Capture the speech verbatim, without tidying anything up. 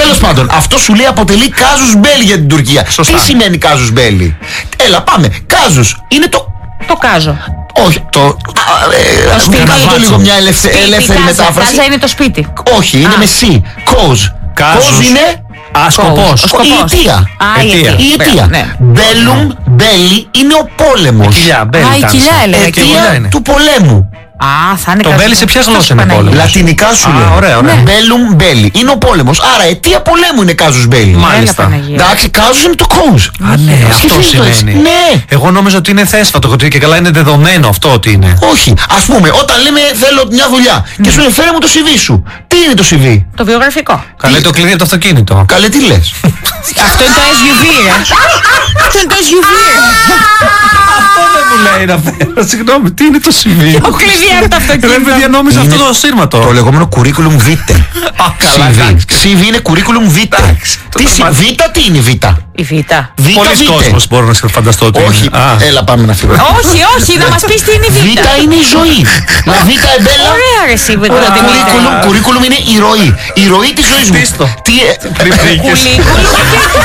Τέλος πάντων, αυτό σου λέει αποτελεί κάζους μπέλι για την Τουρκία. Σωστά. Τι σημαίνει κάζους μπέλι? Έλα, πάμε. Κάζους είναι το. Το κάζο. Όχι, το. Το σπίτι. Κάνε το λίγο μια ελευθε... Σπίτι, ελεύθερη κάζα. μετάφραση. Κάζα είναι το σπίτι. Όχι, είναι Α. με C. Κόζ. Κάζους. Κόζ είναι. Α, σκοπός. Ο σκοπός. Η αιτία. Α, η Αιτία. αιτία. Η αιτία. Ναι. Μπέλουμ, μπέλι είναι ο πόλεμος. Κοιλιά, μπέλι. Α, η κάμισα. κοιλιά έλεγα. Ε, και κοιλιά Αιτία είναι. του πολέμου. Α, θα είναι Το κάζο. μπέλι σε ποια Αυτός γλώσσα είναι Παναγία. πόλεμος? Λατινικά σου Α, λέω. ωραία, ωραία. Ναι. Μπέλουμ, μπέλι. Είναι ο πόλεμος. Άρα αιτία πολέμου είναι κάζους μπέλι. Μάλιστα. Έλα, Παναγία. Εντάξει, κάζους είναι το κόζ. Α, ναι, αυτό Ψηφίζω έτσι. σημαίνει. Ναι. Εγώ νόμιζα ότι είναι θέσφατο ότι και καλά είναι δεδομένο αυτό ότι είναι. Όχι. Ας πούμε, όταν λέμε θέλω μια δουλειά και σου λέει φέρε μου το σι βι σου. Τι είναι το σι βι? Το βιογραφικό. Καλά, το κλειδί από το αυτοκίνητο. Καλέ, τι λες? Αυτό είναι το ες γιου βι, ρε. Αυτό είναι το ες γιου βι, ρε. Αυτό δεν μου λέει να φέρω. Συγγνώμη, τι είναι το σι βι? Το κλειδί από το Ρε αυτοκίνητο. παιδιά, νόμιζα Είναι αυτό το σύρματο. Το λεγόμενο curriculum vitae. Α, καλά, σι βι. εντάξει. σι βι είναι curriculum vitae. Εντάξει, το Τι σι- τρομάζει. Β, τι είναι Β? Η Β. Β, Πολλοί Β. κόσμος μπορώ να σε φανταστώ ότι Όχι, είναι. Α, έλα πάμε να φύγουμε. Όχι, όχι, να μας πεις τι είναι η Β Β. είναι η ζωή. La vita è bella. Ωραία, ρε εσύ με το Ωραία, Δημήτρη. curriculum, curriculum είναι η ροή. Η ροή της ζωής μου. Στήστο. Τι, ε, πριν πήγες. Κουλί, κουλί.